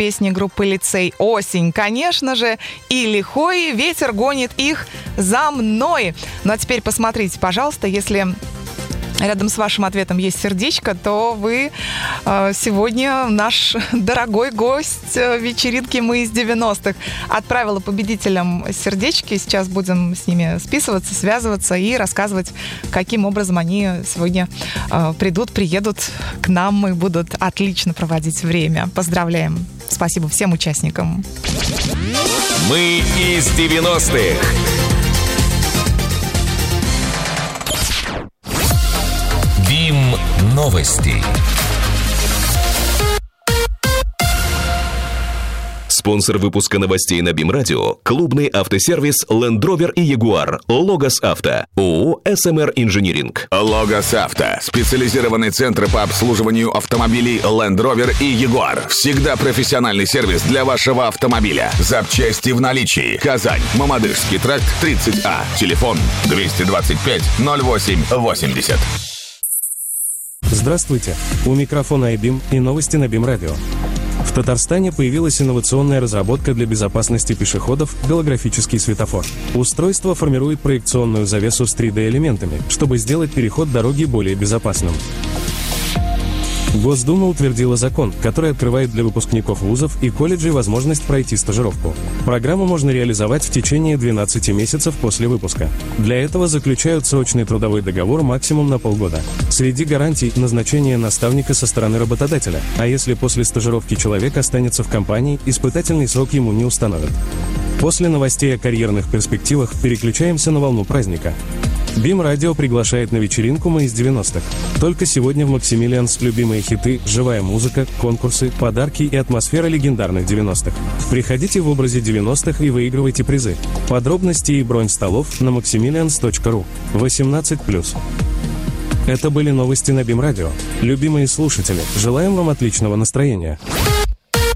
песни группы «Лицей» «Осень», конечно же, и лихой ветер гонит их за мной. Ну а теперь посмотрите, пожалуйста, если рядом с вашим ответом есть сердечко, то вы сегодня наш дорогой гость вечеринки «Мы из 90-х». Отправила победителям сердечки. Сейчас будем с ними списываться, связываться и рассказывать, каким образом они сегодня приедут к нам и будут отлично проводить время. Поздравляем. Спасибо всем участникам. «Мы из 90-х». Новости. Спонсор выпуска новостей на БИМ-радио – клубный автосервис Land Rover и Jaguar. Логос Авто. ООО «СМР Инжиниринг». Логос Авто. Специализированный центр по обслуживанию автомобилей Land Rover и Jaguar. Всегда профессиональный сервис для вашего автомобиля. Запчасти в наличии. Казань. Мамадышский тракт, 30А. Телефон 225 08 80. Здравствуйте! У микрофона iBeam и новости на БИМ-радио. В Татарстане появилась инновационная разработка для безопасности пешеходов – голографический светофор. Устройство формирует проекционную завесу с 3D-элементами, чтобы сделать переход дороги более безопасным. Госдума утвердила закон, который открывает для выпускников вузов и колледжей возможность пройти стажировку. Программу можно реализовать в течение 12 месяцев после выпуска. Для этого заключают срочный трудовой договор максимум на полгода. Среди гарантий – назначение наставника со стороны работодателя, а если после стажировки человек останется в компании, испытательный срок ему не установят. После новостей о карьерных перспективах переключаемся на волну праздника. БИМ-радио приглашает на вечеринку «Мы из 90-х». Только сегодня в Максимилианс любимые хиты, живая музыка, конкурсы, подарки и атмосфера легендарных 90-х. Приходите в образе 90-х и выигрывайте призы. Подробности и бронь столов на maximilians.ru. 18+. Это были новости на БИМ-радио. Любимые слушатели, желаем вам отличного настроения.